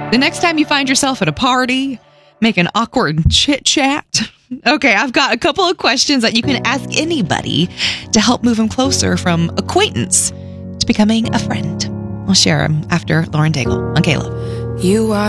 The next time you find yourself at a party, make an awkward chit-chat. Okay, I've got a couple of questions that you can ask anybody to help move them closer from acquaintance to becoming a friend. I'll share them after Lauren Daigle on Caleb. You are